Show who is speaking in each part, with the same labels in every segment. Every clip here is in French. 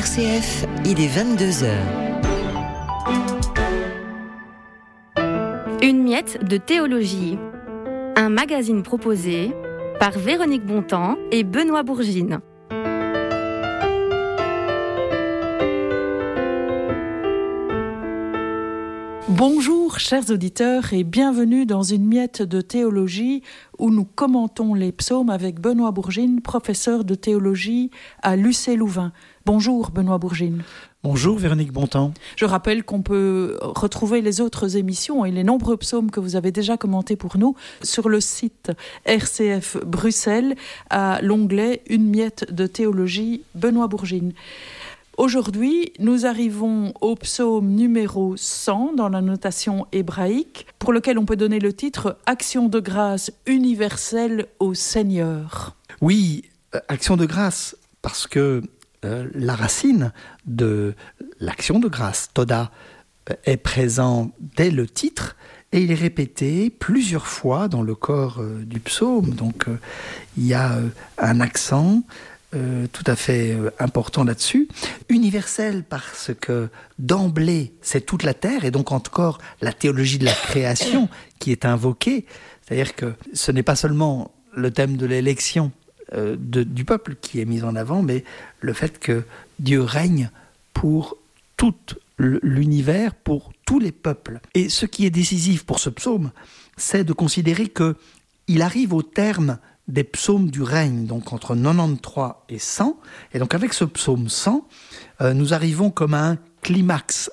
Speaker 1: RCF, il est 22h.
Speaker 2: Une miette de théologie. Un magazine proposé par Véronique Bontemps et Benoît Bourgine.
Speaker 3: Bonjour chers auditeurs et bienvenue dans une miette de théologie où nous commentons les psaumes avec Benoît Bourgine, professeur de théologie à l'UC Louvain. Bonjour Benoît Bourgine.
Speaker 4: Bonjour Véronique Bontemps.
Speaker 3: Je rappelle qu'on peut retrouver les autres émissions et les nombreux psaumes que vous avez déjà commentés pour nous sur le site RCF Bruxelles à l'onglet Une miette de théologie Benoît Bourgine. Aujourd'hui, nous arrivons au psaume numéro 100 dans la notation hébraïque, pour lequel on peut donner le titre « Action de grâce universelle au Seigneur ».
Speaker 4: Oui, action de grâce, parce que la racine de l'action de grâce, Toda, est présent dès le titre et il est répété plusieurs fois dans le corps du psaume. Donc il y a un accent tout à fait important là-dessus. Universel parce que d'emblée, c'est toute la terre et donc encore la théologie de la création qui est invoquée. C'est-à-dire que ce n'est pas seulement le thème de l'élection du peuple qui est mis en avant, mais le fait que Dieu règne pour tout l'univers, pour tous les peuples. Et ce qui est décisif pour ce psaume, c'est de considérer qu'il arrive au terme des psaumes du règne, donc entre 93 et 100. Et donc avec ce psaume 100, nous arrivons comme à un climax.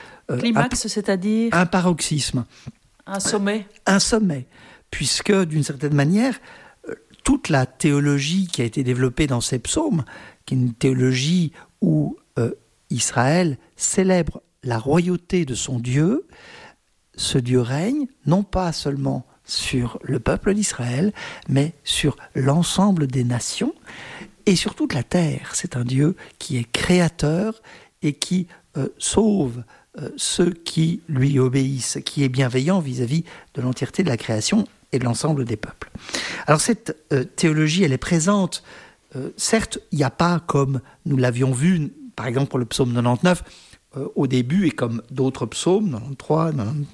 Speaker 3: C'est-à-dire
Speaker 4: un paroxysme.
Speaker 3: Un sommet.
Speaker 4: Un sommet, puisque d'une certaine manière, toute la théologie qui a été développée dans ces psaumes, qui est une théologie où Israël célèbre la royauté de son Dieu, ce Dieu règne non pas seulement sur le peuple d'Israël, mais sur l'ensemble des nations et sur toute la terre. C'est un Dieu qui est créateur et qui sauve ceux qui lui obéissent, qui est bienveillant vis-à-vis de l'entièreté de la création et de l'ensemble des peuples. Alors cette théologie, elle est présente. Certes, il n'y a pas, comme nous l'avions vu, par exemple pour le psaume 99, au début, et comme d'autres psaumes, 93,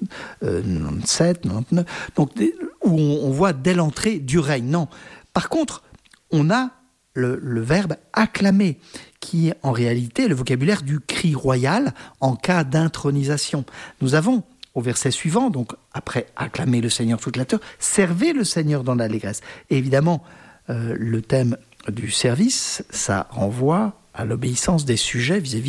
Speaker 4: 97, 99, donc, où on voit dès l'entrée du règne. Non. Par contre, on a le verbe acclamer, qui est en réalité le vocabulaire du cri royal en cas d'intronisation. Nous avons, au verset suivant, donc après acclamer le Seigneur toute la terre, servez le Seigneur dans l'allégresse. Et évidemment, le thème du service, ça renvoie à l'obéissance des sujets vis-à-vis